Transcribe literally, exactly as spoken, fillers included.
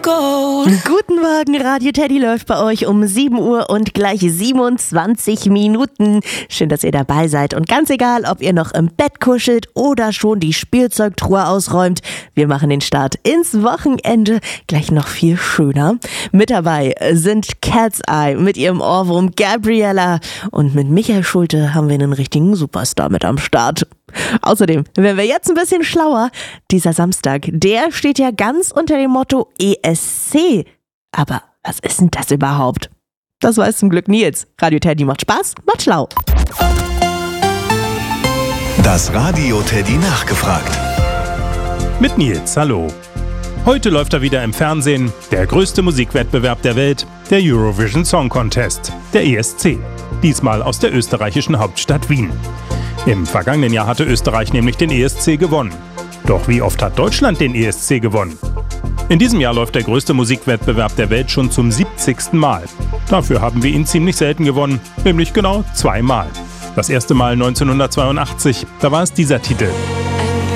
gold. Guten Morgen, Radio Teddy läuft bei euch um sieben Uhr und gleich siebenundzwanzig Minuten. Schön, dass ihr dabei seid und ganz egal, ob ihr noch im Bett kuschelt oder schon die Spielzeugtruhe ausräumt, wir machen den Start ins Wochenende gleich noch viel schöner. Mit dabei sind Cat's Eye mit ihrem Ohrwurm Gabriella und mit Michael Schulte haben wir einen richtigen Superstar mit am Start. Außerdem werden wir jetzt ein bisschen schlauer. Dieser Samstag, der steht ja ganz unter dem Motto E S C. Aber was ist denn das überhaupt? Das weiß zum Glück Nils. Radio Teddy macht Spaß, macht schlau. Das Radio Teddy nachgefragt. Mit Nils, hallo. Heute läuft er wieder im Fernsehen, der größte Musikwettbewerb der Welt, der Eurovision Song Contest, der E S C. Diesmal aus der österreichischen Hauptstadt Wien. Im vergangenen Jahr hatte Österreich nämlich den E S C gewonnen. Doch wie oft hat Deutschland den E S C gewonnen? In diesem Jahr läuft der größte Musikwettbewerb der Welt schon zum siebzigsten Mal. Dafür haben wir ihn ziemlich selten gewonnen, nämlich genau zweimal. Das erste Mal neunzehnhundertzweiundachtzig, da war es dieser Titel.